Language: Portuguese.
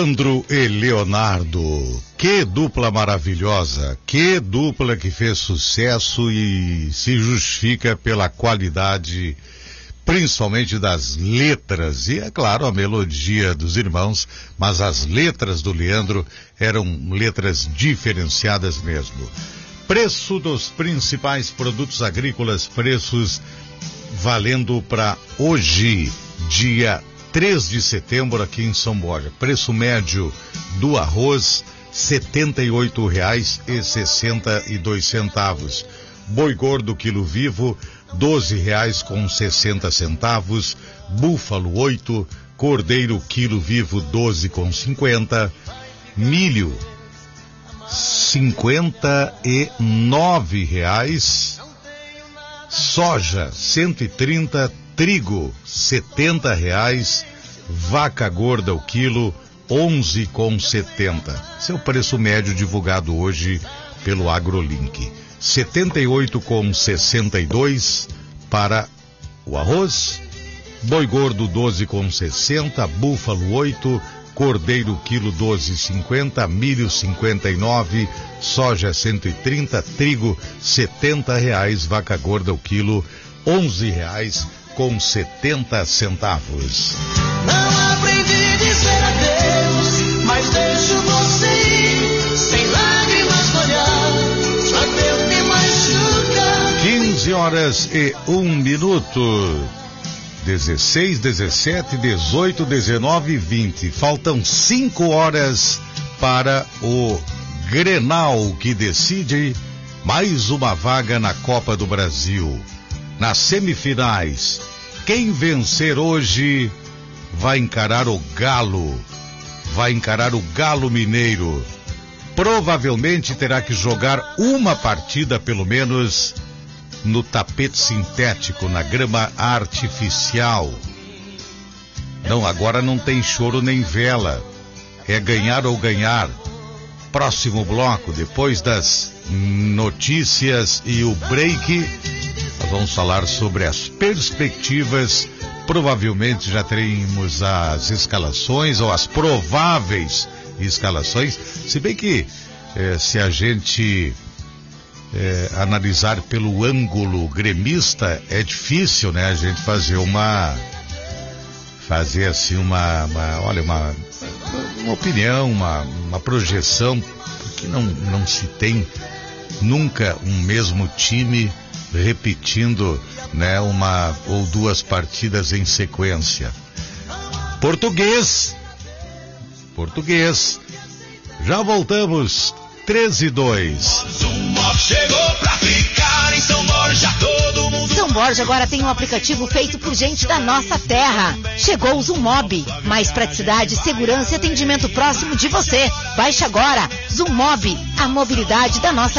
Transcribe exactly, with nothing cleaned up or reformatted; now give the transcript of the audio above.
Leandro e Leonardo, que dupla maravilhosa, que dupla que fez sucesso e se justifica pela qualidade, principalmente das letras, e é claro a melodia dos irmãos, mas as letras do Leandro eram letras diferenciadas mesmo. Preço dos principais produtos agrícolas, preços valendo para hoje, dia três de setembro aqui em São Borja. Preço médio do arroz, setenta e oito reais e sessenta e dois centavos. Boi gordo quilo vivo, doze reais com sessenta centavos. Búfalo oito, cordeiro quilo vivo doze com cinquenta. Milho cinquenta e nove reais. Soja cento e trinta. Trigo, setenta reais, vaca gorda o quilo, onze com setenta. Esse é o preço médio divulgado hoje pelo AgroLink. setenta e oito com sessenta e dois para o arroz, boi gordo doze com sessenta, búfalo oito, cordeiro quilo doze cinquenta, milho cinquenta e nove, soja cento e trinta, trigo setenta reais, vaca gorda o quilo, onze reais com setenta centavos. Não aprendi a dizer adeus, mas deixo você ir, sem lágrimas no olhar, só Deus me machuca. quinze horas e um minuto. dezesseis, dezessete, dezoito, dezenove e vinte. Faltam cinco horas para o Grenal, que decide mais uma vaga na Copa do Brasil. Nas semifinais, quem vencer hoje vai encarar o Galo, vai encarar o Galo Mineiro. Provavelmente terá que jogar uma partida, pelo menos, no tapete sintético, na grama artificial. Não, agora não tem choro nem vela. É ganhar ou ganhar. Próximo bloco, depois das notícias e o break, nós vamos falar sobre as perspectivas. Provavelmente já teremos as escalações ou as prováveis escalações. Se bem que eh, se a gente eh, analisar pelo ângulo gremista, é difícil, né? A gente fazer uma fazer assim uma, uma olha, uma, uma opinião, uma, uma projeção, porque não, não se tem nunca um mesmo time repetindo, né, uma ou duas partidas em sequência. Português, português, já voltamos, treze e dois. Chegou pra ficar em São Borja, todo mundo... São Borja agora tem um aplicativo feito por gente da nossa terra. Chegou o Zoomob, mais praticidade, segurança e atendimento próximo de você. Baixe agora, Zoomob, a mobilidade da nossa